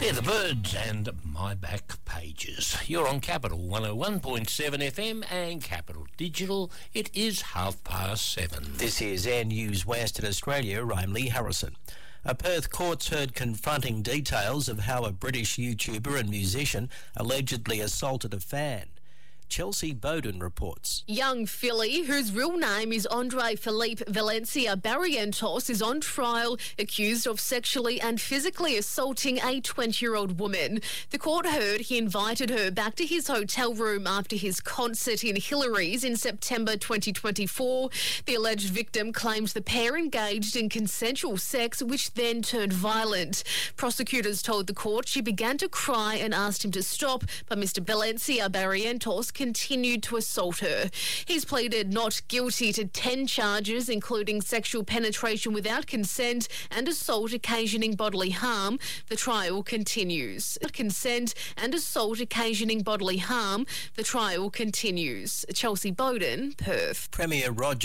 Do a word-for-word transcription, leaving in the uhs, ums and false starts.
They're the Birds and My Back Pages. You're on Capital one oh one point seven F M and Capital Digital. It is half past seven. This is Air News Western Australia. I'm Lee Harrison. A Perth court's heard confronting details of how a British YouTuber and musician allegedly assaulted a fan. Chelsea Bowden reports. Young Philly, whose real name is Andre Philippe Valencia Barrientos, is on trial accused of sexually and physically assaulting a twenty-year-old woman. The court heard he invited her back to his hotel room after his concert in Hillary's in September twenty twenty-four. The alleged victim claims the pair engaged in consensual sex, which then turned violent. Prosecutors told the court she began to cry and asked him to stop, but Mister Valencia Barrientos continued to assault her. He's pleaded not guilty to ten charges, including sexual penetration without consent and assault occasioning bodily harm. The trial continues. Consent and assault occasioning bodily harm. The trial continues. Chelsea Bowden, Perth. Premier Roger